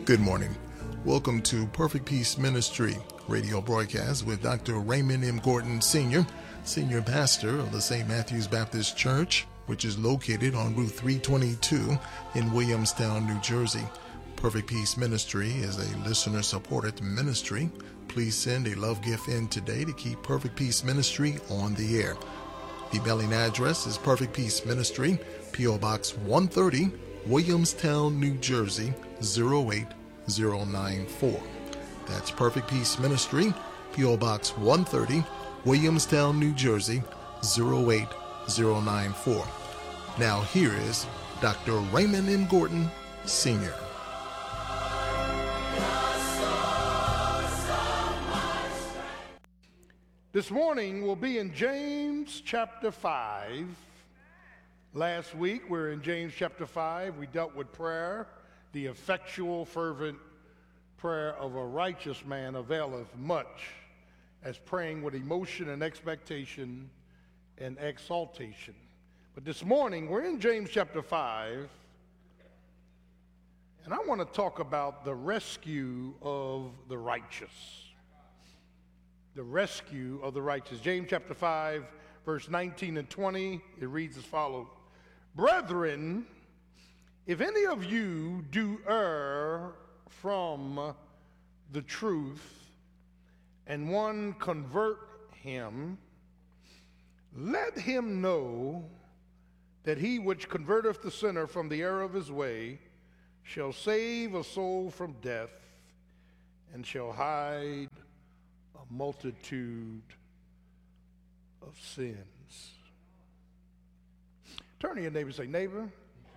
Good morning. Welcome to Perfect Peace Ministry radio broadcast with Dr. Raymond M. Gordon Sr., Senior Pastor of the St. Matthew's Baptist Church, which is located on Route 322 in Williamstown, New Jersey. Perfect Peace Ministry is a listener-supported ministry. Please send a love gift in today to keep Perfect Peace Ministry on the air. The mailing address is Perfect Peace Ministry, P.O. Box 130, Williamstown, New Jersey, 08094. That's Perfect Peace Ministry, P.O. Box 130, Williamstown, New Jersey, 08094. Now here is Dr. Raymond M. Gordon, Sr. This morning we'll be in James chapter 5. Last week we're in James chapter 5. We dealt with prayer. The effectual, fervent prayer of a righteous man availeth much, as praying with emotion and expectation and exaltation. But this morning we're in James chapter 5, and I want to talk about the rescue of the righteous. The rescue of the righteous. James chapter 5, verse 19 and 20, it reads as follows. Brethren, if any of you do err from the truth, and one convert him, let him know that he which converteth the sinner from the error of his way shall save a soul from death, and shall hide a multitude of sins. Turn to your neighbor and say, neighbor,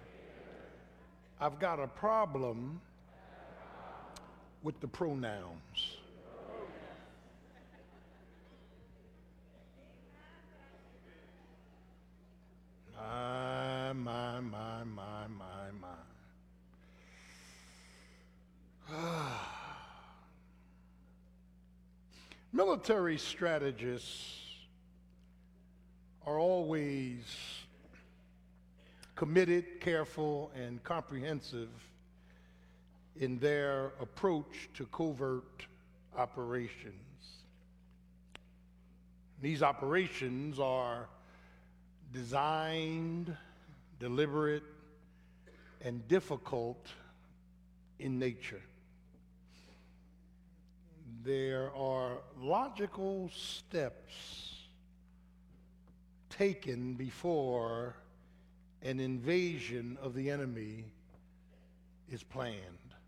I've got a problem with the pronouns. My. Military strategists are always committed, careful, and comprehensive in their approach to covert operations. These operations are designed, deliberate, and difficult in nature. There are logical steps taken before an invasion of the enemy is planned.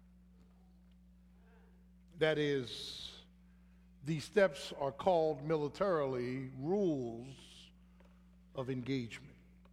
That is, these steps are called militarily rules of engagement.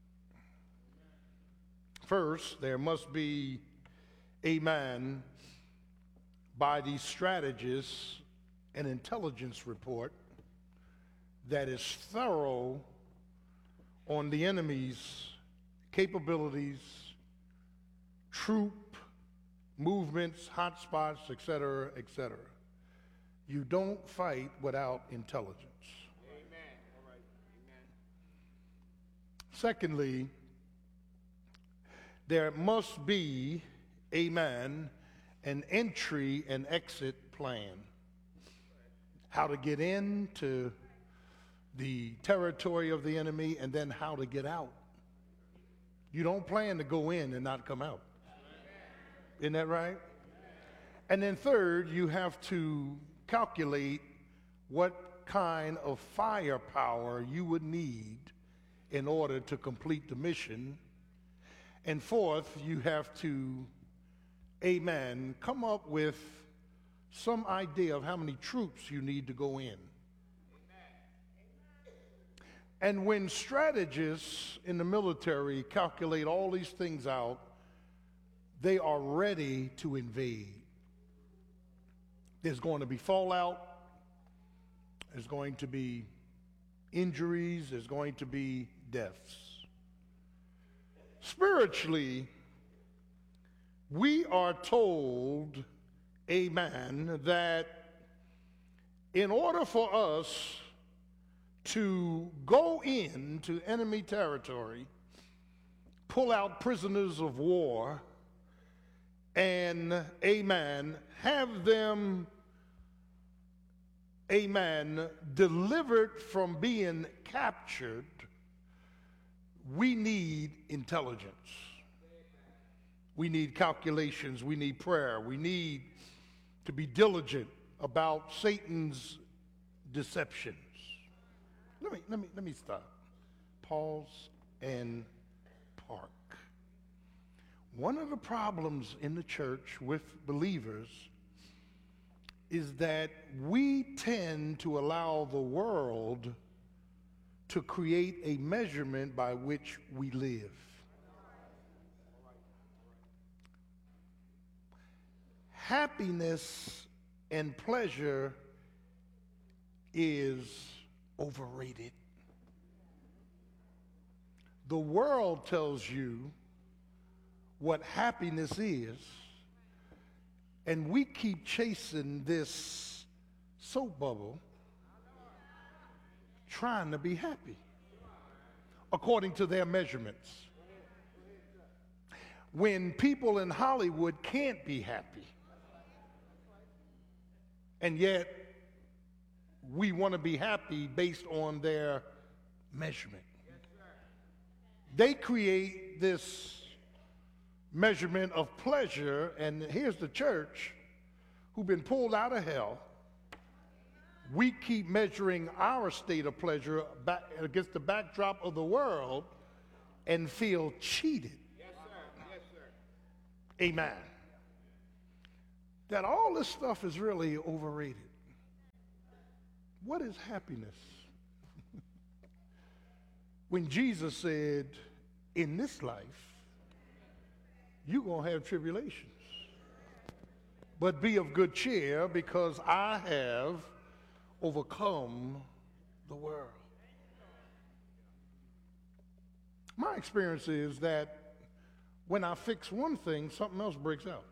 First, there must be a man by these strategists an intelligence report that is thorough on the enemy's capabilities, troop movements, hot spots, etc., etc. You don't fight without intelligence. Amen. All right. Amen. Secondly, there must be, amen, an entry and exit plan. How to get into the territory of the enemy, and then how to get out. You don't plan to go in and not come out. Isn't that right? And then third, you have to calculate what kind of firepower you would need in order to complete the mission. And fourth, you have to, amen, come up with some idea of how many troops you need to go in. And when strategists in the military calculate all these things out, they are ready to invade. There's going to be fallout. There's going to be injuries. There's going to be deaths. Spiritually, we are told, amen, that in order for us to go into enemy territory, pull out prisoners of war, and, amen, have them, amen, delivered from being captured, we need intelligence. We need calculations. We need prayer. We need to be diligent about Satan's deceptions. Let me stop. Pause and park. One of the problems in the church with believers is that we tend to allow the world to create a measurement by which we live. Happiness and pleasure is overrated. The world tells you what happiness is, and we keep chasing this soap bubble trying to be happy according to their measurements. When people in Hollywood can't be happy, and yet we want to be happy based on their measurement. They create this measurement of pleasure, and here's the church who've been pulled out of hell. We keep measuring our state of pleasure back against the backdrop of the world and feel cheated. Yes, sir. Yes, sir. Amen. That all this stuff is really overrated. What is happiness? When Jesus said, in this life, you're going to have tribulations. But be of good cheer, because I have overcome the world. My experience is that when I fix one thing, something else breaks out.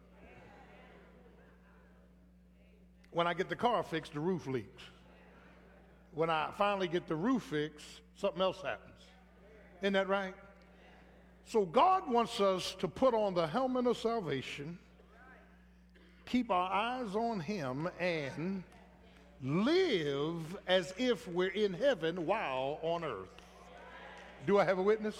When I get the car fixed, the roof leaks. When I finally get the roof fixed, something else happens. Isn't that right? So God wants us to put on the helmet of salvation, keep our eyes on him, and live as if we're in heaven while on earth. Do I have a witness?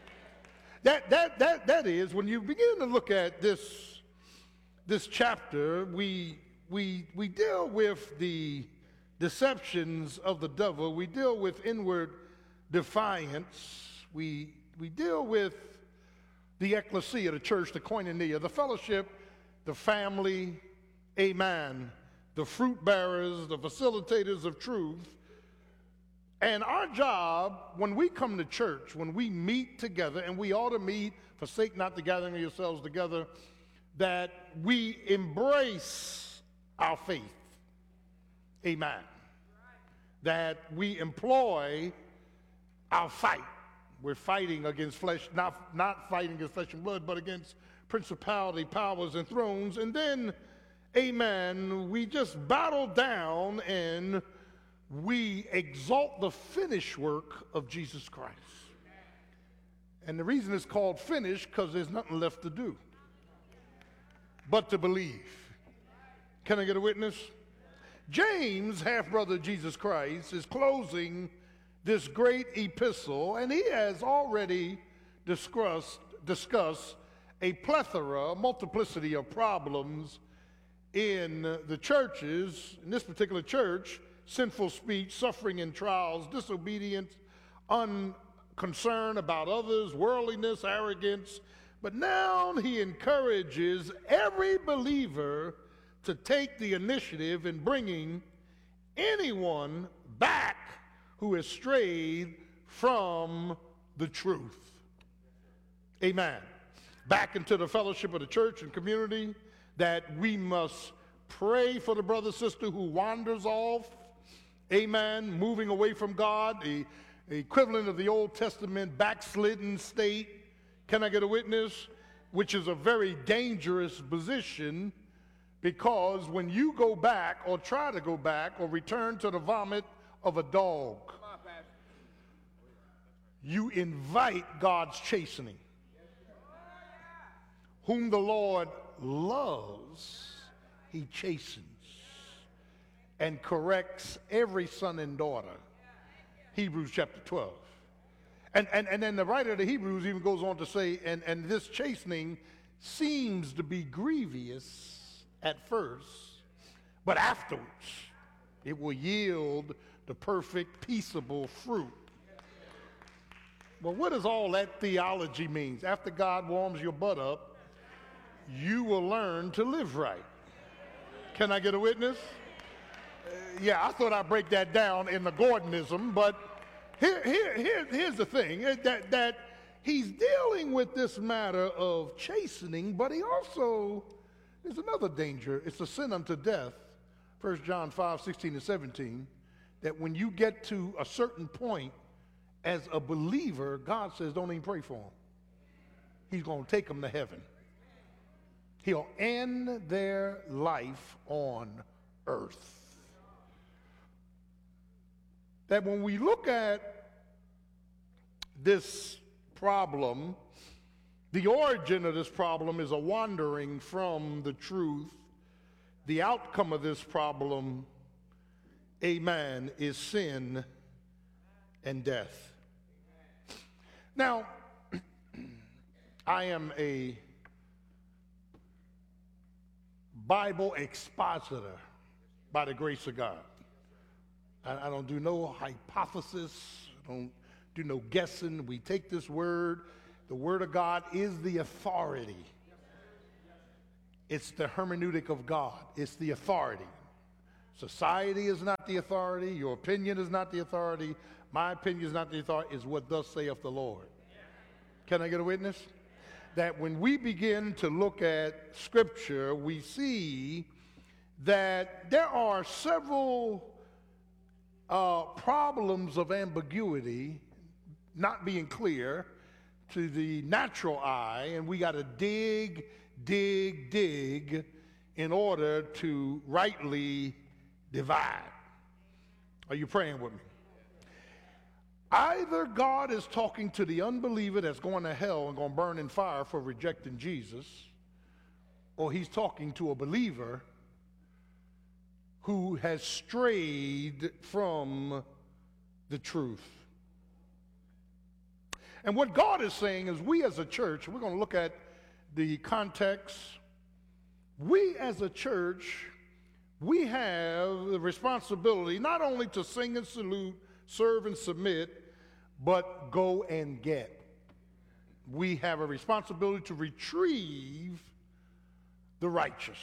That is, when you begin to look at this chapter, we deal with the deceptions of the devil. We deal with inward defiance. We deal with the ecclesia, the church, the koinonia, the fellowship, the family, amen, the fruit bearers, the facilitators of truth. And our job, when we come to church, when we meet together, and we ought to meet, forsake not the gathering of yourselves together, that we embrace our faith. Amen. That we employ our fight. We're fighting against flesh, not fighting against flesh and blood, but against principality, powers, and thrones. And then, amen, we just battle down and we exalt the finished work of Jesus Christ. And the reason it's called finished, because there's nothing left to do but to believe. Can I get a witness? James, half-brother of Jesus Christ, is closing this great epistle, and he has already discussed a plethora, multiplicity of problems in the churches. In this particular church, sinful speech, suffering and trials, disobedience, unconcern about others, worldliness, arrogance. But now he encourages every believer to take the initiative in bringing anyone back who has strayed from the truth. Amen. Back into the fellowship of the church and community, that we must pray for the brother, sister who wanders off. Amen. Moving away from God, the equivalent of the Old Testament backslidden state. Can I get a witness? Which is a very dangerous position, because when you go back or try to go back or return to the vomit of a dog, you invite God's chastening. Whom the Lord loves, he chastens and corrects every son and daughter. Hebrews chapter 12. And then the writer of the Hebrews even goes on to say, and this chastening seems to be grievous at first, but afterwards it will yield the perfect, peaceable fruit. Well, what does all that theology mean? After God warms your butt up, you will learn to live right. Can I get a witness? Yeah, I thought I'd break that down in the Gordonism, but here's the thing, that he's dealing with this matter of chastening, but he also, there's another danger. It's a sin unto death, 1 John 5:16 and 17, that when you get to a certain point as a believer, God says don't even pray for them. He's going to take them to heaven. He'll end their life on earth. That when we look at this problem, the origin of this problem is a wandering from the truth. The outcome of this problem, amen, is sin and death. Now, I am a Bible expositor by the grace of God. I don't do no hypothesis, I don't do no guessing. We take this word. The word of God is the authority. It's the hermeneutic of God. It's the authority. Society is not the authority. Your opinion is not the authority. My opinion is not the authority. It's what thus saith the Lord. Can I get a witness? That when we begin to look at Scripture, we see that there are several problems of ambiguity, not being clear to the natural eye, and we got to dig in order to rightly divide. Are you praying with me? Either God is talking to the unbeliever that's going to hell and going to burn in fire for rejecting Jesus, or he's talking to a believer who has strayed from the truth. And what God is saying is, we as a church, we're going to look at the context. We as a church, we have the responsibility not only to sing and salute, serve and submit, but go and get. We have a responsibility to retrieve the righteous.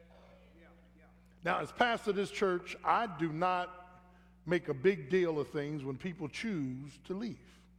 Now, as pastor of this church, I do not make a big deal of things when people choose to leave.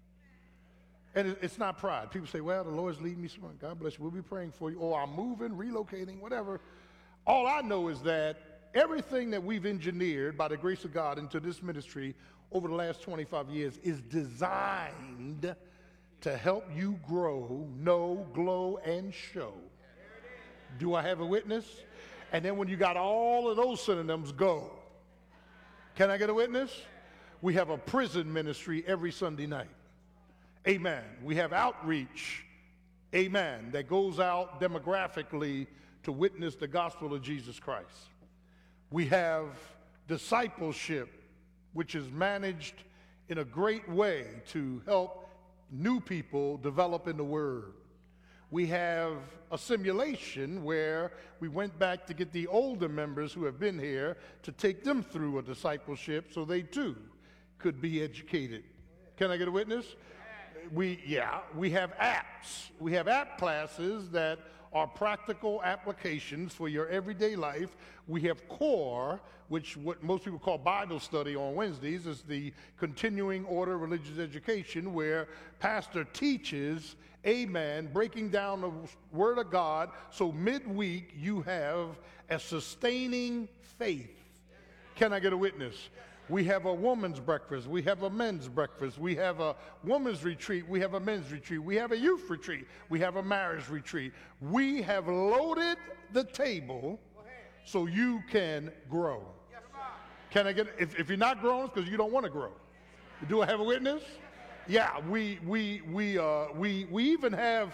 And it's not pride. People say, well, the Lord's leading me somewhere. God bless you. We'll be praying for you. Or I'm moving, relocating, whatever. All I know is that everything that we've engineered by the grace of God into this ministry over the last 25 years is designed to help you grow, know, glow, and show. Do I have a witness? And then when you got all of those synonyms, go. Can I get a witness? We have a prison ministry every Sunday night. Amen. We have outreach, amen, that goes out demographically to witness the gospel of Jesus Christ. We have discipleship, which is managed in a great way to help new people develop in the Word. We have a simulation where we went back to get the older members who have been here to take them through a discipleship so they too could be educated. Can I get a witness? We have apps. We have app classes that are practical applications for your everyday life. We have CORE, which what most people call Bible study on Wednesdays, is the continuing order of religious education, where pastor teaches, amen, breaking down the Word of God, so midweek you have a sustaining faith. Can I get a witness? We have a woman's breakfast. We have a men's breakfast. We have a woman's retreat. We have a men's retreat. We have a youth retreat. We have a marriage retreat. We have loaded the table so you can grow. Can I get, if you're not growing, it's because you don't want to grow. Do I have a witness? Yeah, we even have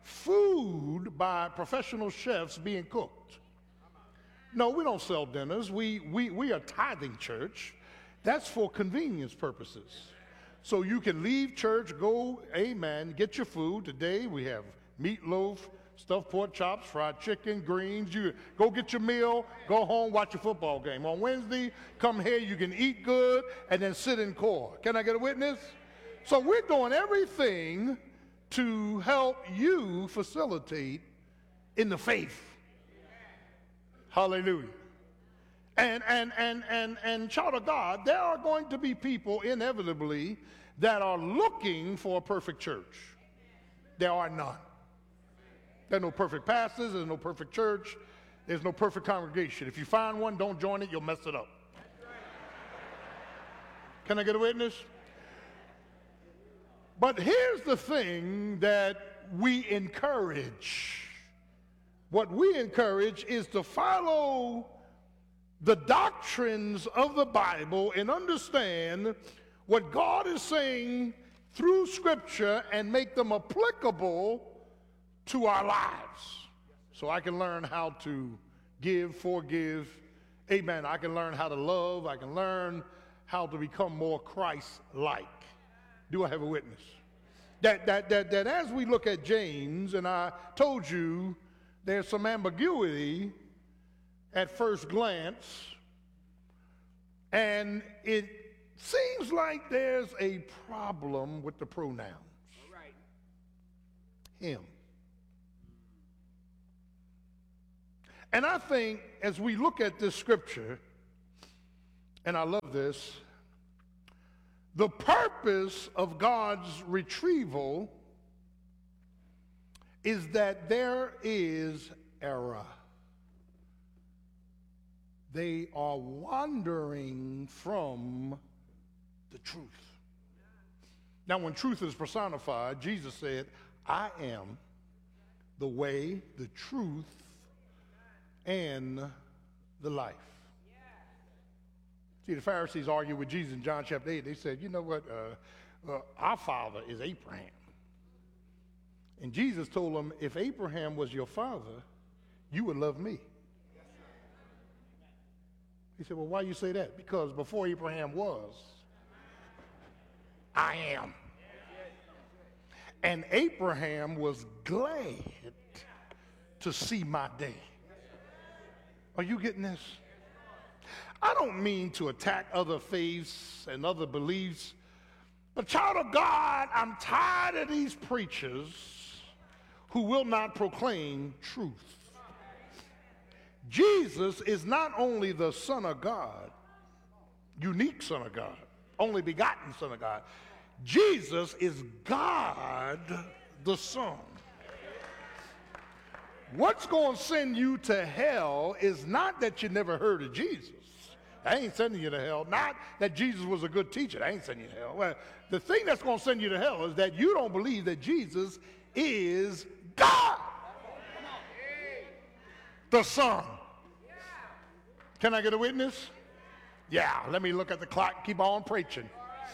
food by professional chefs being cooked. No, we don't sell dinners. We are tithing church. That's for convenience purposes. So you can leave church, go, amen, get your food. Today we have meatloaf, stuffed pork chops, fried chicken, greens. You go get your meal, go home, watch a football game. On Wednesday, come here, you can eat good, and then sit in core. Can I get a witness? So we're doing everything to help you facilitate in the faith. Hallelujah. And child of God, there are going to be people inevitably that are looking for a perfect church. There are none. There are no perfect pastors, there's no perfect church, there's no perfect congregation. If you find one, don't join it, you'll mess it up. Can I get a witness? But here's the thing that we encourage. What we encourage is to follow the doctrines of the Bible and understand what God is saying through Scripture and make them applicable to our lives. So I can learn how to give, forgive. Amen. I can learn how to love. I can learn how to become more Christ-like. Do I have a witness? That as we look at James, and I told you there's some ambiguity at first glance, and it seems like there's a problem with the pronouns. All right. Him. And I think as we look at this scripture, and I love this, the purpose of God's retrieval is that there is error. They are wandering from the truth. Now, when truth is personified, Jesus said, I am the way, the truth, and the life. See, the Pharisees argued with Jesus in John chapter 8. They said, you know what, our father is Abraham. And Jesus told them, if Abraham was your father, you would love me. He said, well, why you say that? Because before Abraham was, I am. And Abraham was glad to see my day. Are you getting this? I don't mean to attack other faiths and other beliefs, but child of God, I'm tired of these preachers who will not proclaim truth. Jesus is not only the Son of God, unique Son of God, only begotten Son of God. Jesus is God the Son. What's going to send you to hell is not that you never heard of Jesus. I ain't sending you to hell. Not that Jesus was a good teacher. I ain't sending you to hell. Well, the thing that's going to send you to hell is that you don't believe that Jesus is God, the Son. Can I get a witness? Yeah, let me look at the clock. Keep on preaching.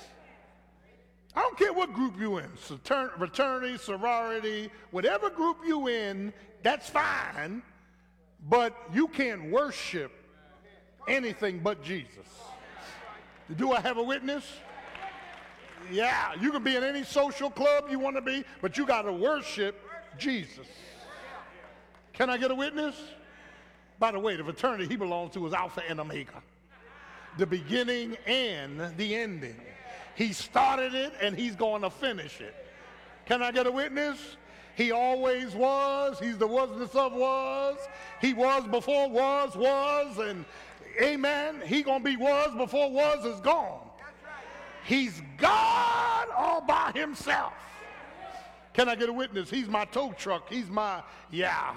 I don't care what group you in, fraternity, sorority, whatever group you in, that's fine, but you can't worship anything but Jesus. Do I have a witness? Yeah, you can be in any social club you want to be, but you got to worship Jesus. Can I get a witness? By the way, the fraternity he belongs to is Alpha and Omega, the beginning and the ending. He started it and he's going to finish it. Can I get a witness? He always was. He's the wasness of was. He was before was, and amen. He going to be was before was is gone. He's God all by himself. Can I get a witness? He's my tow truck. He's my, yeah.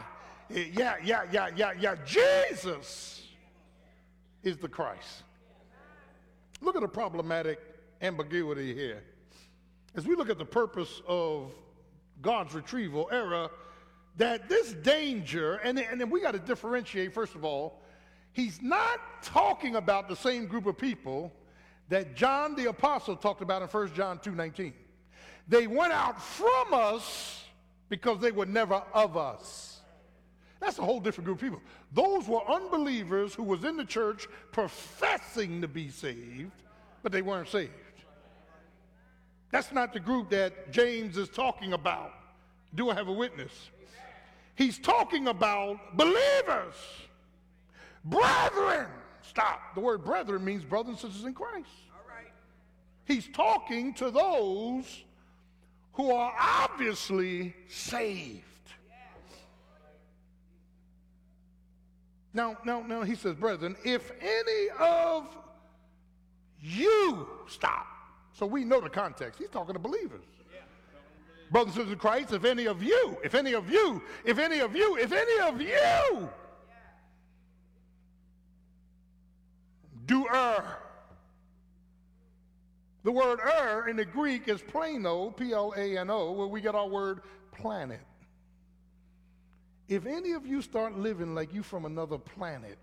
Jesus is the Christ. Look at the problematic ambiguity here. As we look at the purpose of God's retrieval era, that this danger, and then we got to differentiate, first of all, he's not talking about the same group of people that John the Apostle talked about in 1 John 2:19. They went out from us because they were never of us. That's a whole different group of people. Those were unbelievers who was in the church professing to be saved, but they weren't saved. That's not the group that James is talking about. Do I have a witness? He's talking about believers, brethren. Stop. The word brethren means brothers and sisters in Christ. All right. He's talking to those who are obviously saved. Now, he says, brethren, if any of you, stop. So we know the context. He's talking to believers. Brothers and sisters in Christ, if any of you do err. The word err in the Greek is plano, P-L-A-N-O, where we get our word planet. If any of you start living like you from another planet,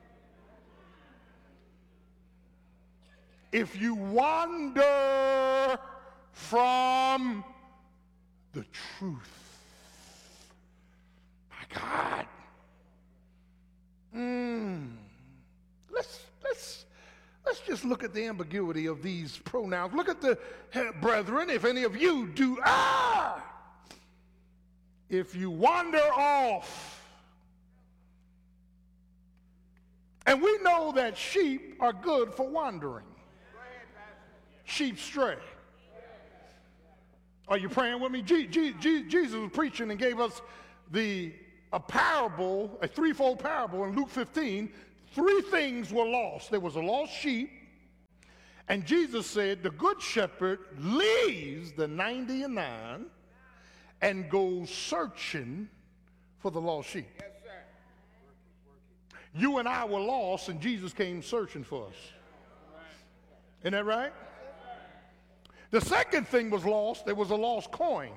if you wander from the truth, my God, let's just look at the ambiguity of these pronouns. Look at the brethren, if any of you do err. If you wander off, and we know that sheep are good for wandering. Sheep stray. Are you praying with me? Jesus was preaching and gave us a parable, a threefold parable in Luke 15. Three things were lost. There was a lost sheep, and Jesus said the good shepherd leaves the 99 and goes searching for the lost sheep. Yes, sir. You and I were lost, and Jesus came searching for us. Isn't that right? The second thing was lost. There was a lost coin.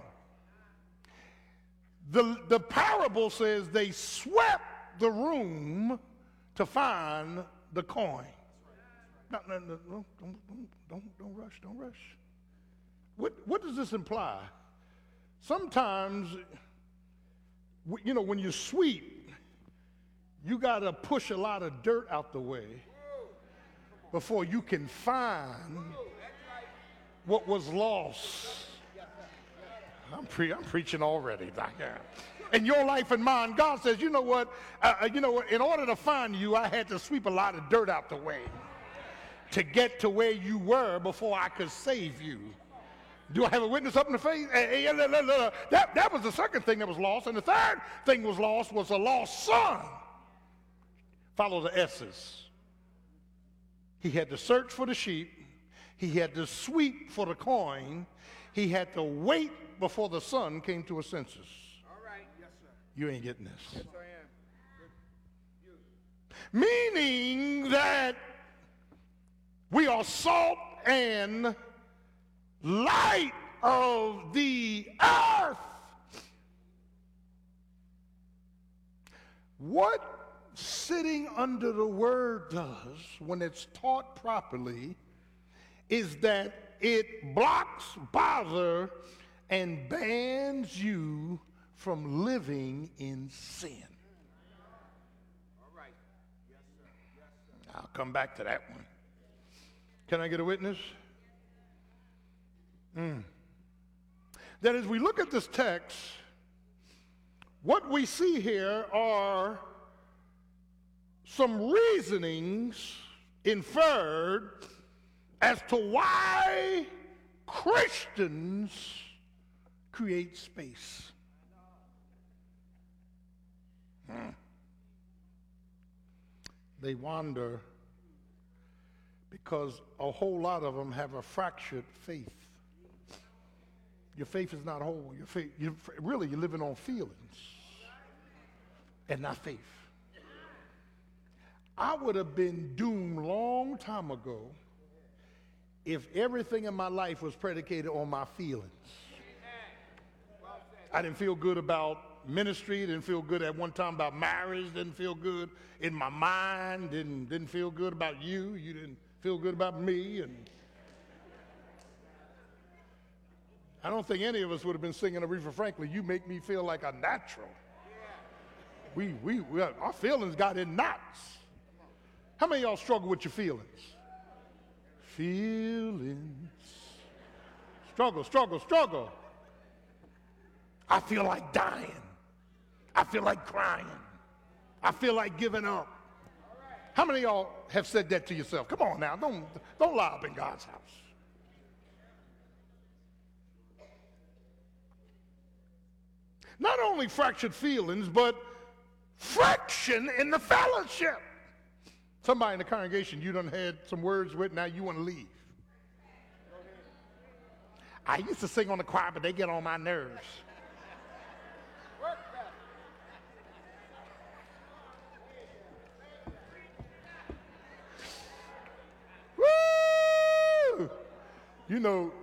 The parable says they swept the room to find the coin. No, don't rush, don't rush. What does this imply? Sometimes, when you sweep, you got to push a lot of dirt out the way before you can find what was lost. I'm preaching already, Doctor. In your life and mine, God says, you know what? In order to find you, I had to sweep a lot of dirt out the way to get to where you were before I could save you. Do I have a witness up in the face? That was the second thing that was lost. And the third thing was lost was a lost son. Follow the S's. He had to search for the sheep. He had to sweep for the coin. He had to wait before the son came to his senses. All right. Yes, sir. You ain't getting this. Yes, I am. Meaning that we are salt and light of the earth. What sitting under the word does when it's taught properly is that it blocks, bothers, and bans you from living in sin. All right. Yes, sir. Yes, sir. I'll come back to that one. Can I get a witness? That as we look at this text, what we see here are some reasonings inferred as to why Christians create space. They wander because a whole lot of them have a fractured faith. Your faith is not whole. Your faith, you're living on feelings and not faith. I would have been doomed long time ago if everything in my life was predicated on my feelings. I didn't feel good about ministry, didn't feel good at one time about marriage, didn't feel good in my mind, didn't feel good about you didn't feel good about me, and I don't think any of us would have been singing Aretha Franklin, "You Make Me Feel Like a Natural." Our feelings got in knots. How many of y'all struggle with your feelings? Feelings. Struggle. I feel like dying. I feel like crying. I feel like giving up. How many of y'all have said that to yourself? Come on now, don't lie up in God's house. Not only fractured feelings, but friction in the fellowship. Somebody in the congregation, you done had some words with, now you want to leave. I used to sing on the choir, but they get on my nerves. Woo! You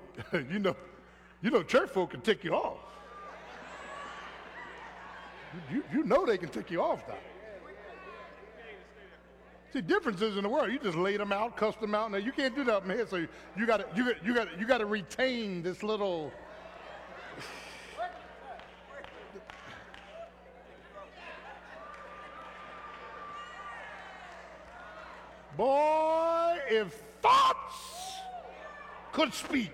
know, church folk can tick you off. You know they can tick you off, though. See, differences in the world, you just laid them out, cussed them out. Now you can't do that up in here, so you gotta retain this little. Boy, if thoughts could speak.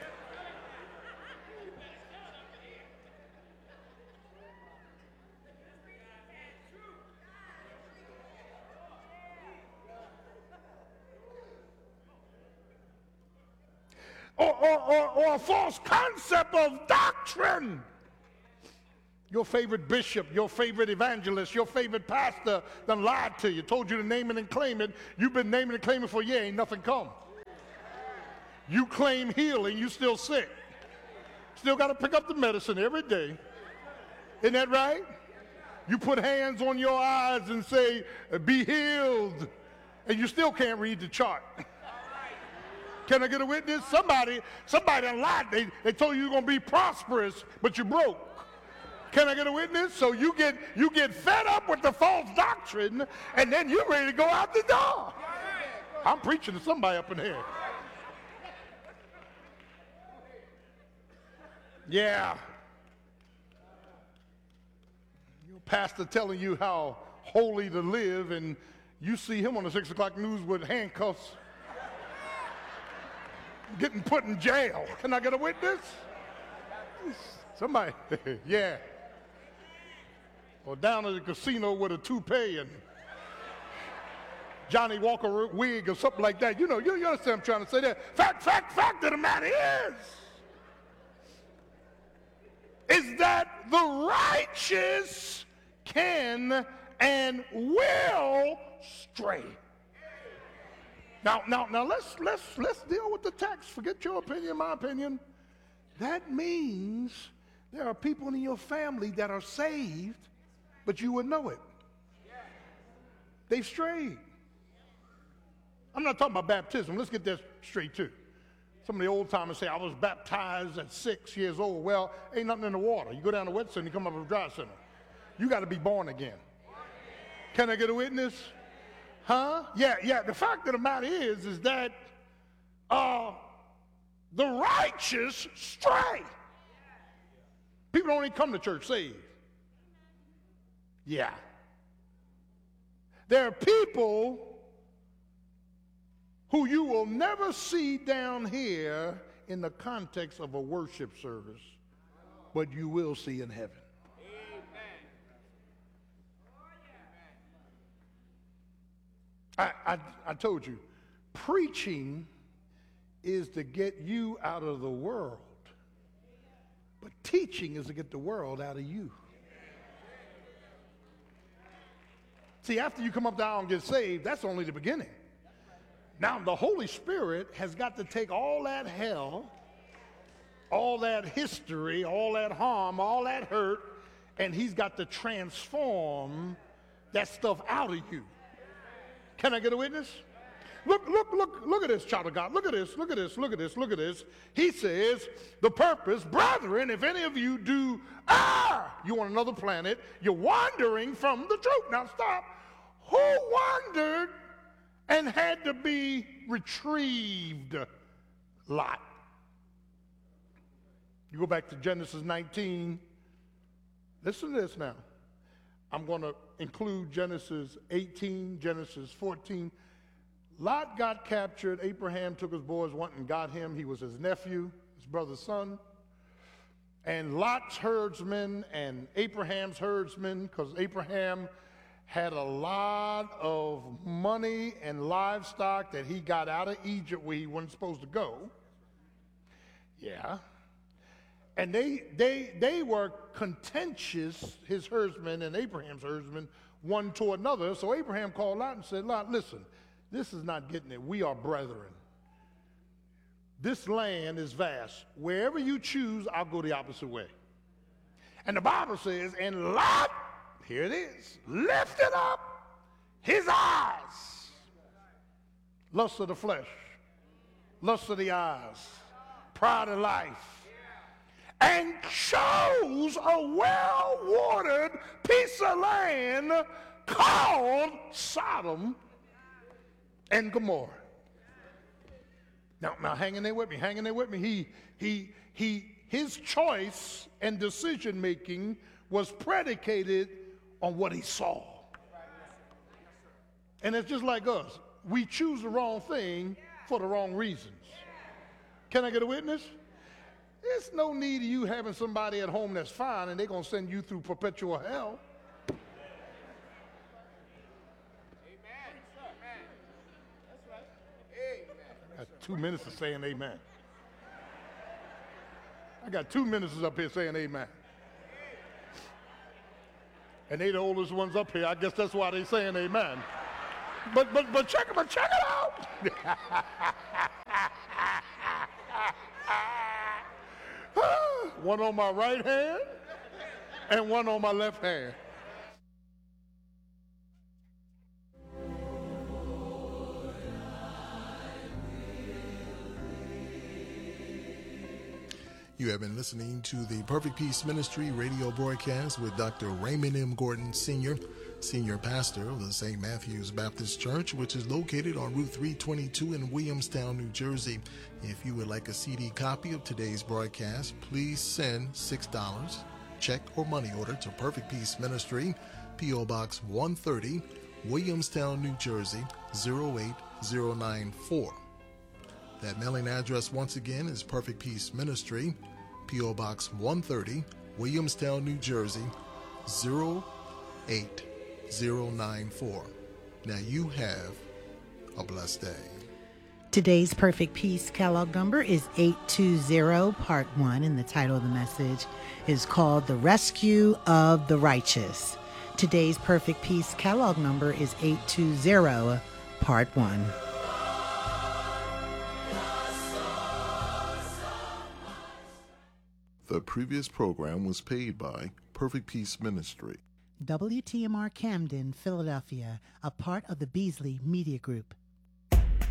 Or a false concept of doctrine. Your favorite bishop, your favorite evangelist, your favorite pastor done lied to you, told you to name it and claim it. You've been naming and claiming for a year, ain't nothing come. You claim healing, you still sick. Still got to pick up the medicine every day. Isn't that right? You put hands on your eyes and say, "Be healed," and you still can't read the chart. Can I get a witness? Somebody done lied. They told you you're going to be prosperous, but you're broke. Can I get a witness? So you get fed up with the false doctrine, and then you're ready to go out the door. I'm preaching to somebody up in here. Yeah. Your pastor telling you how holy to live, and you see him on the 6 o'clock news with handcuffs, getting put in jail. Can I get a witness? Somebody, yeah. Or down at the casino with a toupee and Johnny Walker wig or something like that. You understand what I'm trying to say there. Fact of the matter is that the righteous can and will stray. Now let's deal with the text. Forget your opinion, my opinion. That means there are people in your family that are saved, but you would know it. They've strayed. I'm not talking about baptism. Let's get that straight too. Some of the old timers say, "I was baptized at 6 years old." Well, ain't nothing in the water. You go down to wet center, you come up with a dry center. You got to be born again. Can I get a witness? Huh? Yeah. The fact of the matter is that the righteous stray. People don't even come to church saved. Yeah. There are people who you will never see down here in the context of a worship service, but you will see in heaven. I told you, preaching is to get you out of the world, but teaching is to get the world out of you. See, after you come up down and get saved, that's only the beginning. Now, the Holy Spirit has got to take all that hell, all that history, all that harm, all that hurt, and he's got to transform that stuff out of you. Can I get a witness? Look at this, child of God. Look at this. He says, the purpose, brethren, if any of you do you on another planet, you're wandering from the truth. Now stop. Who wandered and had to be retrieved? Lot. You go back to Genesis 19. Listen to this now. I'm going to include Genesis 18, Genesis 14. Lot got captured. Abraham took his boys, went and got him. He was his nephew, his brother's son. And Lot's herdsmen and Abraham's herdsmen, because Abraham had a lot of money and livestock that he got out of Egypt where he wasn't supposed to go. Yeah. And they were contentious, his herdsmen and Abraham's herdsmen, one to another. So Abraham called Lot and said, Lot, listen, this is not getting it. We are brethren. This land is vast. Wherever you choose, I'll go the opposite way. And the Bible says, and Lot, here it is, lifted up his eyes. Lust of the flesh, lust of the eyes, pride of life. And chose a well-watered piece of land called Sodom and Gomorrah. Now hang in there with me. His choice and decision making was predicated on what he saw. And it's just like us. We choose the wrong thing for the wrong reasons. Can I get a witness? There's no need of you having somebody at home that's fine and they're going to send you through perpetual hell. Amen. That's right. Amen. I got 2 minutes of saying amen. I got 2 ministers up here saying amen. And they the oldest ones up here. I guess that's why they saying amen. But check it out. One on my right hand and one on my left hand. You have been listening to the Perfect Peace Ministry radio broadcast with Dr. Raymond M. Gordon Sr., Senior Pastor of the St. Matthew's Baptist Church, which is located on Route 322 in Williamstown, New Jersey. If you would like a CD copy of today's broadcast, please send $6, check or money order to Perfect Peace Ministry, P.O. Box 130, Williamstown, New Jersey, 08094. That mailing address once again is Perfect Peace Ministry, P.O. Box 130, Williamstown, New Jersey, 08094. Now you have a blessed day. Today's Perfect Peace catalog number is 820 Part 1, and the title of the message is called The Rescue of the Righteous. Today's Perfect Peace catalog number is 820 Part 1. The previous program was paid by Perfect Peace Ministry. WTMR Camden, Philadelphia, a part of the Beasley Media Group.